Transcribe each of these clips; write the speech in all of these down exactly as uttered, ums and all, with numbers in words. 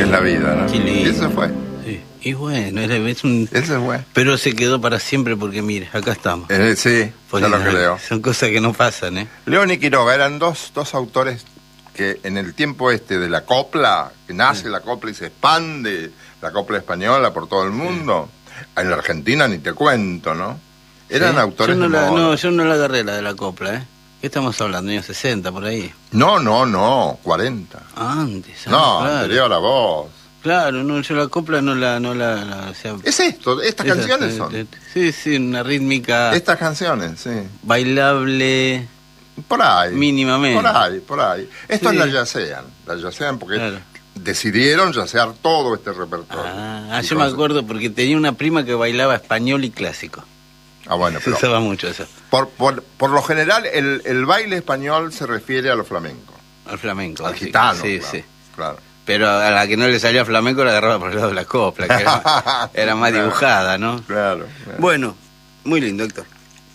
es la vida, ¿no? Qué lindo. Y eso fue. Sí. Y bueno, es un... Ese fue. Pero se quedó para siempre porque, mire, acá estamos. Eh, sí, Porque ya lo creo. son cosas que no pasan, ¿eh? León y Quiroga eran dos, dos autores que en el tiempo este de la copla, que nace sí. la copla y se expande, la copla española por todo el mundo, sí. en la Argentina ni te cuento, ¿no? Eran sí. autores yo no de la, moda. No, yo no la agarré la de la copla, ¿eh? ¿Qué estamos hablando? ¿Años sesenta, por ahí? No, no, no, cuarenta. Antes. No, claro. anterior a vos. Claro, no, yo la copla no la... No la, la o sea, es esto, estas esa, canciones son. Eh, sí, sí, una rítmica... Estas canciones, sí. Bailable... Por ahí. Mínimamente. Por ahí, por ahí. Esto sí. es la yacean, la yacean porque claro. decidieron yacear todo este repertorio. Ah, yo me acuerdo porque tenía una prima que bailaba español y clásico. Ah, bueno, pero... Se usaba mucho eso. Por, por, por lo general, el, el baile español se refiere a lo flamenco. Al flamenco. Al gitano, sí, claro, sí. Claro. Pero a la que no le salía flamenco la agarraba por el lado de la copla, que era, era más claro, dibujada, ¿no? Claro, claro. Bueno, muy lindo, Héctor.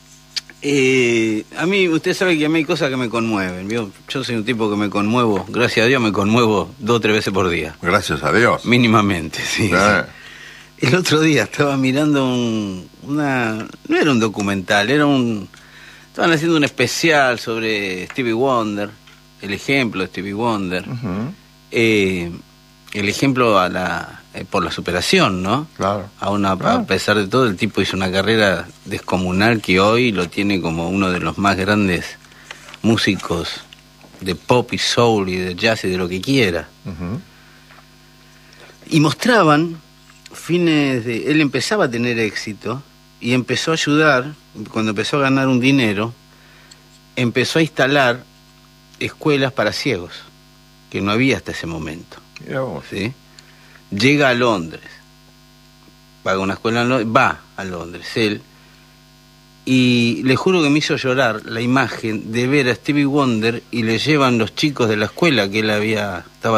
Eh, a mí, usted sabe que a mí hay cosas que me conmueven. Yo, yo soy un tipo que me conmuevo, gracias a Dios me conmuevo dos o tres veces por día. Gracias a Dios. Mínimamente, sí. Eh. sí. El otro día estaba mirando un, una... No era un documental, era un... Estaban haciendo un especial sobre Stevie Wonder, el ejemplo de Stevie Wonder. Uh-huh. Eh, el ejemplo a la eh, por la superación, ¿no? Claro. A, una, claro. a pesar de todo, el tipo hizo una carrera descomunal que hoy lo tiene como uno de los más grandes músicos de pop y soul y de jazz y de lo que quiera. Uh-huh. Y mostraban fines de... Él empezaba a tener éxito y empezó a ayudar, cuando empezó a ganar un dinero, empezó a instalar escuelas para ciegos, que no había hasta ese momento. ¿Sí? Llega a Londres, paga una escuela en Londres, va a Londres, él, y le juro que me hizo llorar la imagen de ver a Stevie Wonder y le llevan los chicos de la escuela que él había estaba